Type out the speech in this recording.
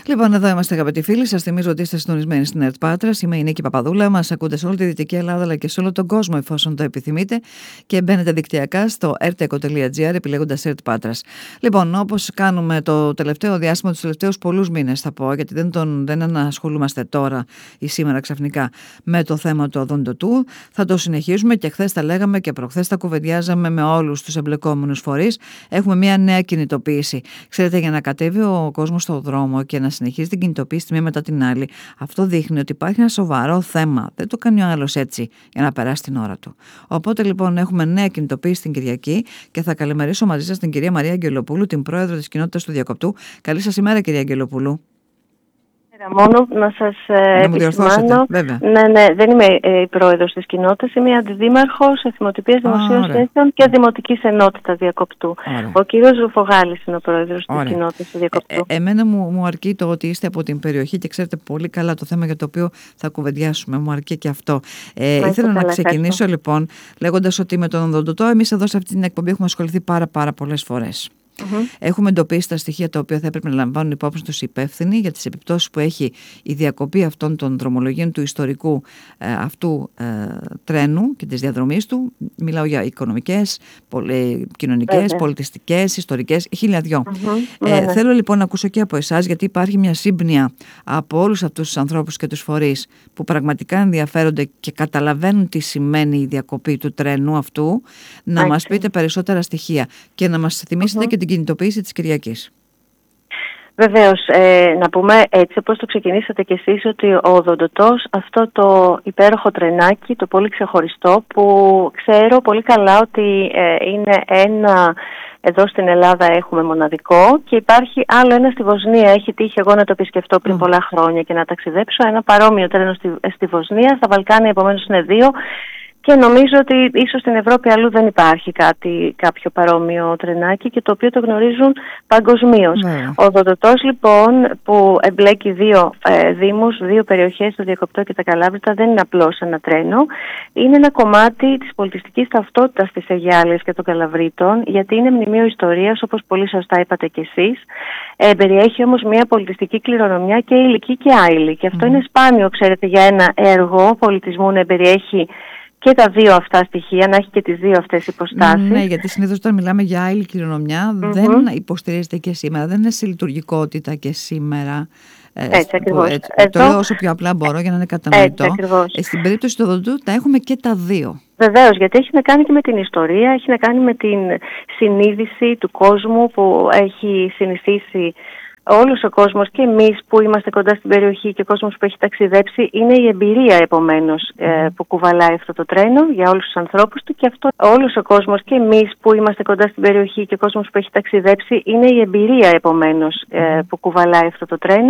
Λοιπόν, εδώ είμαστε, αγαπητοί φίλοι. Σας θυμίζω ότι είστε συντονισμένοι στην ΕΡΤ Πάτρας. Είμαι η Νίκη Παπαδούλα. Μας ακούτε σε όλη τη Δυτική Ελλάδα αλλά και σε όλο τον κόσμο, εφόσον το επιθυμείτε. Και μπαίνετε δικτυακά στο rteco.gr επιλέγοντας ΕΡΤ Πάτρας. Λοιπόν, όπως κάνουμε το τελευταίο διάστημα, τους τελευταίους πολλούς μήνες, θα πω, γιατί δεν ανασχολούμαστε τώρα ή σήμερα ξαφνικά με το θέμα του οδοντοτού. Θα το συνεχίσουμε και χθες τα λέγαμε και προχθές τα κουβεντιάζαμε με όλους τους εμπλεκόμενους φορείς. Έχουμε μια νέα κινητοποίηση. Ξέρετε, για να κατέβει ο κόσμος στον δρόμο και να συνεχίζει την κινητοποίηση τη μία μετά την άλλη, αυτό δείχνει ότι υπάρχει ένα σοβαρό θέμα. Δεν το κάνει ο άλλος έτσι για να περάσει την ώρα του. Οπότε λοιπόν έχουμε νέα κινητοποίηση την Κυριακή και θα καλημερίσω μαζί σας την κυρία Μαρία Αγγελοπούλου, την πρόεδρο της κοινότητας του Διακοπτού. Καλή σας ημέρα, κυρία Αγγελοπούλου. Μόνο να σας επισημάνω. Ναι, δεν είμαι η πρόεδρος της κοινότητας, είμαι αντιδήμαρχος Εθιμοτυπίας Δημοσίων Σχέσεων και Δημοτικής Ενότητας Διακοπτού. Ο κύριος Ρουφογάλης είναι ο πρόεδρος της κοινότητας του Διακοπτού. Εμένα μου αρκεί το ότι είστε από την περιοχή και ξέρετε πολύ καλά το θέμα για το οποίο θα κουβεντιάσουμε. Μου αρκεί και αυτό. Ήθελα να ξεκινήσω λοιπόν λέγοντας ότι με τον οδοντοτό εμείς εδώ σε αυτή την εκπομπή έχουμε ασχοληθεί πάρα πολλές φορές. Έχουμε εντοπίσει τα στοιχεία τα οποία θα έπρεπε να λαμβάνουν υπόψη τους υπεύθυνοι για τις επιπτώσεις που έχει η διακοπή αυτών των δρομολογίων του ιστορικού αυτού τρένου και της διαδρομής του. Μιλάω για οικονομικές, κοινωνικές, πολιτιστικές, ιστορικές, χίλια δυο. Θέλω λοιπόν να ακούσω και από εσάς, γιατί υπάρχει μια σύμπνοια από όλους αυτούς τους ανθρώπους και τους φορείς που πραγματικά ενδιαφέρονται και καταλαβαίνουν τι σημαίνει η διακοπή του τρένου αυτού, να μας πείτε περισσότερα στοιχεία και να μας θυμίσετε και την κινητοποίηση της Κυριακής. Βεβαίως, να πούμε έτσι όπως το ξεκινήσατε κι εσείς, ότι ο οδοντοτός, αυτό το υπέροχο τρενάκι, το πολύ ξεχωριστό, που ξέρω πολύ καλά ότι είναι ένα, εδώ στην Ελλάδα έχουμε μοναδικό και υπάρχει άλλο ένα στη Βοσνία. Έχει τύχει εγώ να το επισκεφτώ πριν πολλά χρόνια και να ταξιδέψω. Ένα παρόμοιο τρένο στη Βοσνία, στα Βαλκάνια επομένως είναι δύο. Και νομίζω ότι ίσως στην Ευρώπη αλλού δεν υπάρχει κάποιο παρόμοιο τρενάκι και το οποίο το γνωρίζουν παγκοσμίως. Ο οδοντοτός λοιπόν που εμπλέκει δύο δήμους, δύο περιοχές, το Διακοπτό και τα Καλάβρητα, δεν είναι απλώς ένα τρένο. Είναι ένα κομμάτι της πολιτιστικής ταυτότητας της Αιγιάλης και των Καλαβρίτων, γιατί είναι μνημείο ιστορίας, όπως πολύ σωστά είπατε κι εσείς. Περιέχει όμως μια πολιτιστική κληρονομιά και υλική και άειλη. Και αυτό είναι σπάνιο, ξέρετε, για ένα έργο πολιτισμού να περιέχει και τα δύο αυτά στοιχεία, να έχει και τις δύο αυτές υποστάσεις. Ναι, γιατί συνήθως όταν μιλάμε για άειλη κληρονομιά δεν υποστηρίζεται και σήμερα, δεν είναι σε λειτουργικότητα και σήμερα. Έτσι ακριβώς. Το λέω όσο πιο απλά μπορώ για να είναι κατανοητό. Στην περίπτωση του οδοντού τα έχουμε και τα δύο. Βεβαίως, γιατί έχει να κάνει και με την ιστορία, έχει να κάνει με την συνείδηση του κόσμου που έχει συνηθίσει όλος ο κόσμος και εμείς που είμαστε κοντά στην περιοχή και ο κόσμος που έχει ταξιδέψει. Είναι η εμπειρία επομένως που κουβαλάει αυτό το τρένο για όλους τους ανθρώπους του, και αυτό όλος ο κόσμος και εμείς που είμαστε κοντά στην περιοχή και ο κόσμος που έχει ταξιδέψει, είναι η εμπειρία επομένως που κουβαλάει αυτό το τρένο